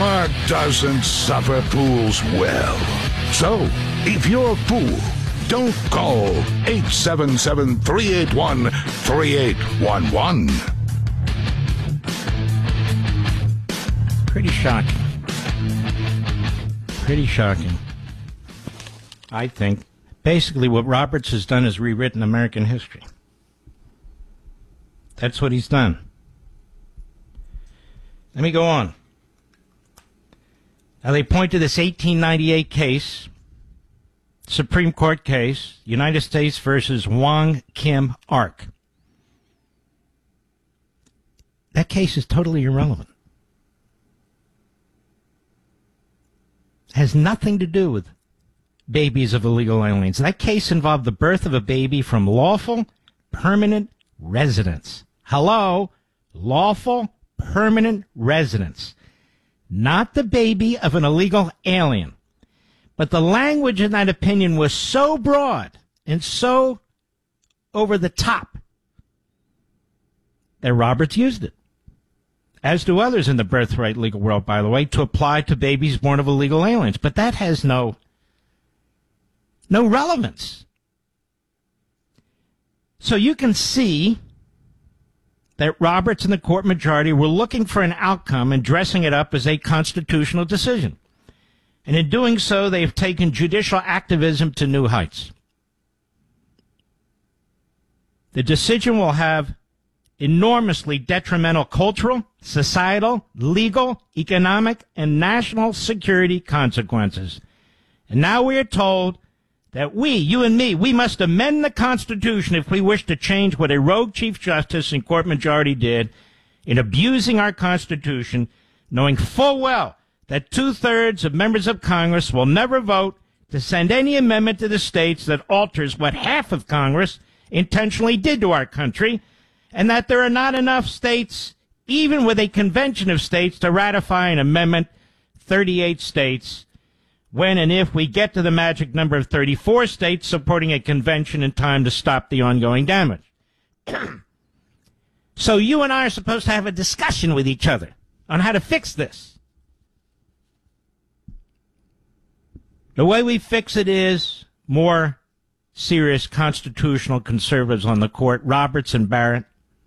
Karma doesn't suffer fools well. So, if you're a fool, don't call 877-381-3811. Pretty shocking. Pretty shocking. I think. Basically, what Roberts has done is rewritten American history. That's what he's done. Let me go on. Now, they point to this 1898 case, Supreme Court case, United States versus Wong Kim Ark. That case is totally irrelevant. It has nothing to do with babies of illegal aliens. That case involved the birth of a baby from lawful, permanent residents. Hello? Lawful, permanent residents. Not the baby of an illegal alien. But the language in that opinion was so broad and so over the top that Roberts used it, as do others in the birthright legal world, by the way, to apply to babies born of illegal aliens. But that has no relevance. So you can see that Roberts and the court majority were looking for an outcome and dressing it up as a constitutional decision. And in doing so, they have taken judicial activism to new heights. The decision will have enormously detrimental cultural, societal, legal, economic, and national security consequences. And now we are told that we, you and me, we must amend the Constitution if we wish to change what a rogue Chief Justice and court majority did in abusing our Constitution, knowing full well that 2/3 of members of Congress will never vote to send any amendment to the states that alters what half of Congress intentionally did to our country, and that there are not enough states, even with a convention of states, to ratify an amendment, 38 states, when and if we get to the magic number of 34 states supporting a convention in time to stop the ongoing damage. So you and I are supposed to have a discussion with each other on how to fix this. The way we fix it is more serious constitutional conservatives on the court. Roberts and Barrett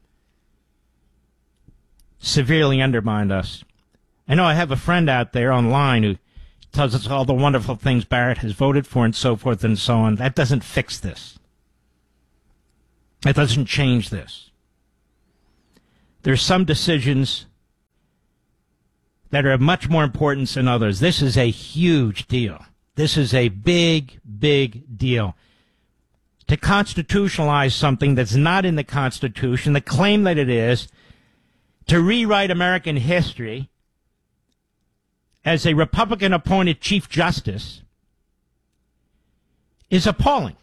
severely undermined us. I know I have a friend out there online who tells us all the wonderful things Barrett has voted for and so forth and so on. That doesn't fix this. That doesn't change this. There's some decisions that are of much more importance than others. This is a huge deal. This is a big, big deal. To constitutionalize something that's not in the Constitution, the claim that it is, to rewrite American history as a Republican-appointed Chief Justice is appalling.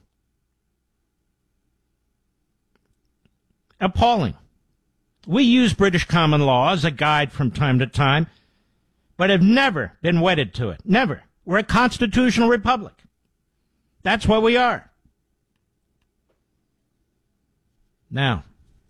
Appalling. We use British common law as a guide from time to time, but have never been wedded to it. Never. We're a constitutional republic. That's what we are. Now,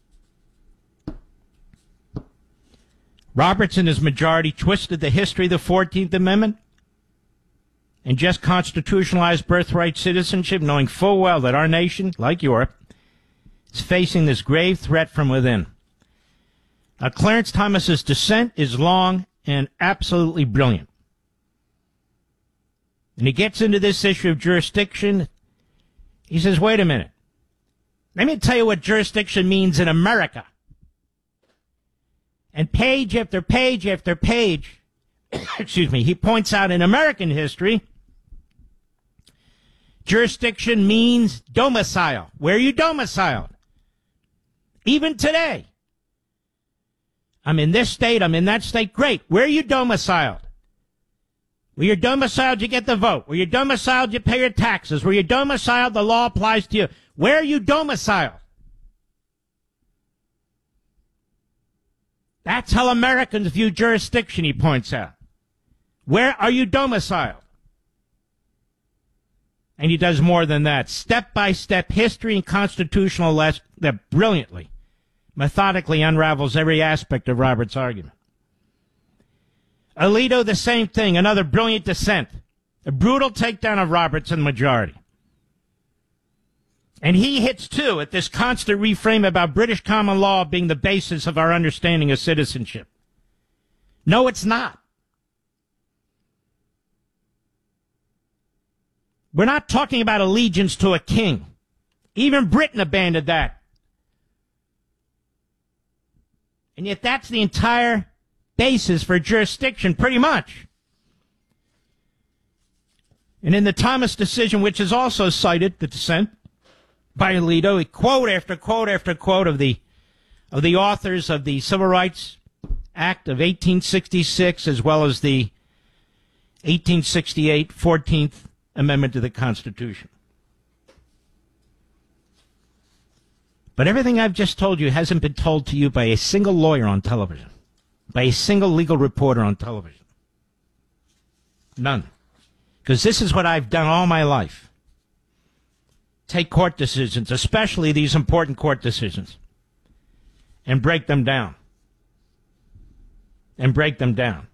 Roberts and his majority twisted the history of the 14th Amendment and just constitutionalized birthright citizenship, knowing full well that our nation, like Europe, is facing this grave threat from within. Now, Clarence Thomas's dissent is long and absolutely brilliant. And he gets into this issue of jurisdiction. He says, wait a minute. Let me tell you what jurisdiction means in America. And page after page after page, excuse me, he points out in American history, jurisdiction means domicile. Where are you domiciled? Even today. I'm in this state, I'm in that state. Great. Where are you domiciled? Where you're domiciled, you get the vote. Where you're domiciled, you pay your taxes. Where you're domiciled, the law applies to you. Where are you domiciled? That's how Americans view jurisdiction, he points out. Where are you domiciled? And he does more than that. Step-by-step history and constitutional lessons that brilliantly, methodically unravels every aspect of Roberts' argument. Alito, the same thing, another brilliant dissent. A brutal takedown of Roberts in the majority. And he hits, too, at this constant reframe about British common law being the basis of our understanding of citizenship. No, it's not. We're not talking about allegiance to a king. Even Britain abandoned that. And yet that's the entire basis for jurisdiction, pretty much. And in the Thomas decision, which is also cited, the dissent by Alito, a quote after quote after quote of the authors of the Civil Rights Act of 1866, as well as the 1868 14th Amendment to the Constitution. But everything I've just told you hasn't been told to you by a single lawyer on television, by a single legal reporter on television. None. Because this is what I've done all my life. Take court decisions, especially these important court decisions, and break them down. And break them down.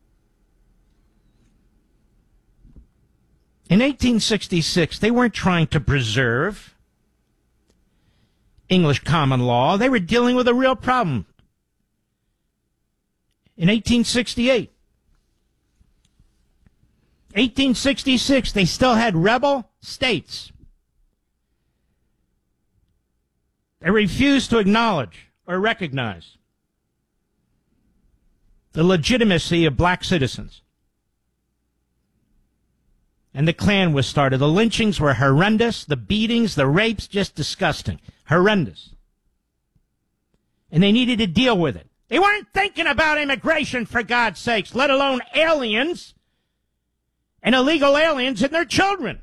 In 1866, they weren't trying to preserve English common law. They were dealing with a real problem. In 1866, they still had rebel states. They refused to acknowledge or recognize the legitimacy of black citizens. And the Klan was started. The lynchings were horrendous. The beatings, the rapes, just disgusting. Horrendous. And they needed to deal with it. They weren't thinking about immigration, for God's sakes, let alone aliens and illegal aliens and their children.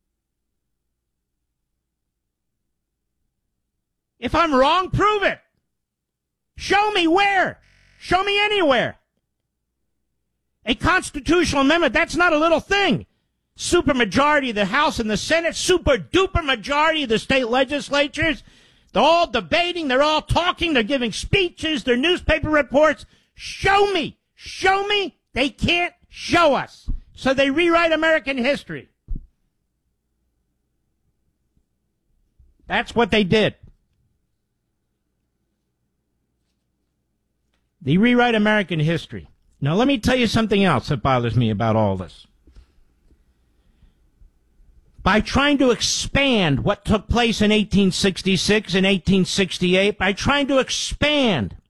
If I'm wrong, prove it. Show me where. Show me anywhere. A constitutional amendment, that's not a little thing. Supermajority of the House and the Senate, super duper majority of the state legislatures. They're all debating, they're all talking, they're giving speeches, their newspaper reports. Show me. Show me. They can't show us. So they rewrite American history. That's what they did. They rewrite American history. Now, let me tell you something else that bothers me about all this. By trying to expand what took place in 1866 and 1868, by trying to expand